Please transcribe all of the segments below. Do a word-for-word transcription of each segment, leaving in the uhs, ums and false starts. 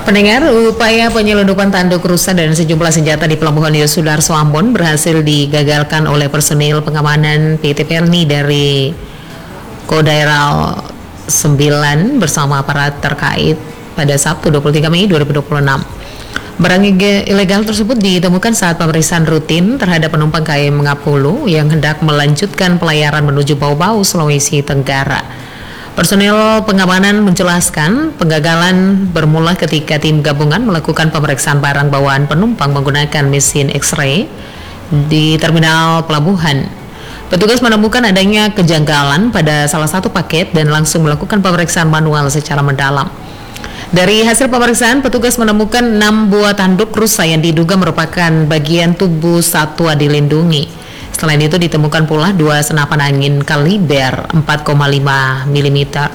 Pendengar, upaya penyelundupan tanduk rusa dan sejumlah senjata di Pelabuhan Yosudarso Ambon berhasil digagalkan oleh personil pengamanan P T Perni dari Kodairal sembilan bersama aparat terkait pada Sabtu dua puluh tiga Mei dua ribu dua puluh enam. Barang ilegal tersebut ditemukan saat pemeriksaan rutin terhadap penumpang K M Ngapulu yang hendak melanjutkan pelayaran menuju Bau-Bau, Sulawesi Tenggara. Personil pengamanan menjelaskan penggagalan bermula ketika tim gabungan melakukan pemeriksaan barang bawaan penumpang menggunakan mesin X-ray di terminal pelabuhan. Petugas menemukan adanya kejanggalan pada salah satu paket dan langsung melakukan pemeriksaan manual secara mendalam. Dari hasil pemeriksaan, petugas menemukan enam buah tanduk rusa yang diduga merupakan bagian tubuh satwa dilindungi. Selain itu ditemukan pula dua senapan angin kaliber empat koma lima milimeter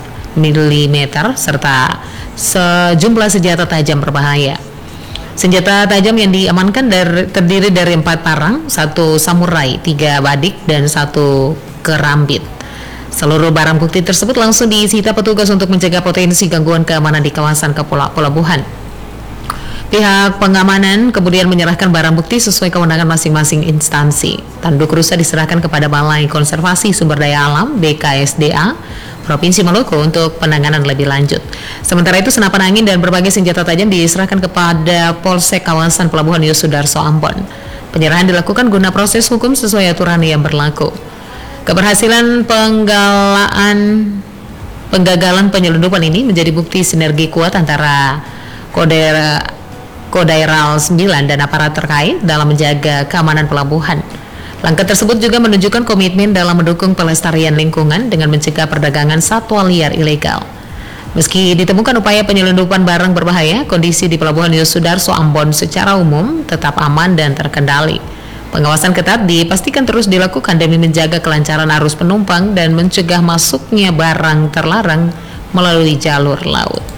serta sejumlah senjata tajam berbahaya. Senjata tajam yang diamankan dari, terdiri dari empat parang, satu samurai, tiga badik, dan satu kerambit. Seluruh barang bukti tersebut langsung disita petugas untuk mencegah potensi gangguan keamanan di kawasan kepulauan pelabuhan. Pihak pengamanan kemudian menyerahkan barang bukti sesuai kewenangan masing-masing instansi. Tanduk rusa diserahkan kepada Balai Konservasi Sumber Daya Alam B K S D A Provinsi Maluku untuk penanganan lebih lanjut. Sementara itu senapan angin dan berbagai senjata tajam diserahkan kepada Polsek kawasan Pelabuhan Yosudarso Ambon. Penyerahan dilakukan guna proses hukum sesuai aturan yang berlaku. Keberhasilan penggalaan penggagalan penyelundupan ini menjadi bukti sinergi kuat antara Kodera Kodairal sembilan dan aparat terkait dalam menjaga keamanan pelabuhan. Langkah tersebut juga menunjukkan komitmen dalam mendukung pelestarian lingkungan dengan mencegah perdagangan satwa liar ilegal. Meski ditemukan upaya penyelundupan barang berbahaya, kondisi di Pelabuhan Yosudarso Ambon secara umum tetap aman dan terkendali. Pengawasan ketat dipastikan terus dilakukan demi menjaga kelancaran arus penumpang dan mencegah masuknya barang terlarang melalui jalur laut.